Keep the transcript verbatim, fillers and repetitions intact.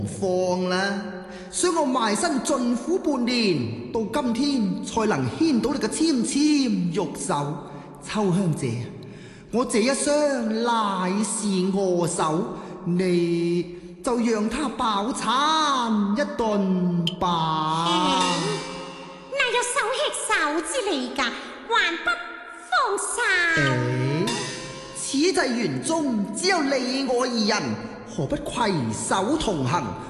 放啦，所以我埋身盡苦半年，到今天才能牽到你嘅纖纖玉手。秋香姐，我這一雙乃是我手，你就讓他飽餐一頓吧。 哪有手吃手之理噶，還不放手？ 誒，此際園中只有你我二人，何不攜手同行？